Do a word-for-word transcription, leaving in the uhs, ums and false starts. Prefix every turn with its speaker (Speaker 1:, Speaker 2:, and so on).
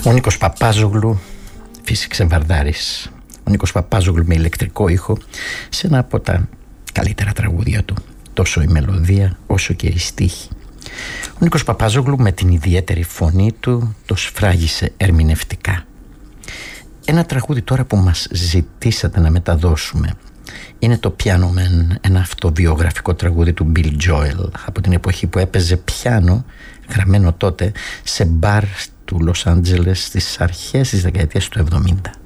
Speaker 1: Ο Νίκος Παπάζογλου φύσηξε Βαρδάρης. Ο Νίκος Παπάζογλου με ηλεκτρικό ήχο σε ένα από τα καλύτερα τραγούδια του, τόσο η μελωδία όσο και η στίχη. Ο Νίκος Παπάζογλου με την ιδιαίτερη φωνή του το σφράγισε ερμηνευτικά. Ένα τραγούδι τώρα που μας ζητήσατε να μεταδώσουμε είναι το Piano Man, ένα αυτοβιογραφικό τραγούδι του Bill Joel από την εποχή που έπαιζε πιάνο, γραμμένο τότε σε μπαρ του Λος Άντζελες στις αρχές της δεκαετίας του εβδομήντα.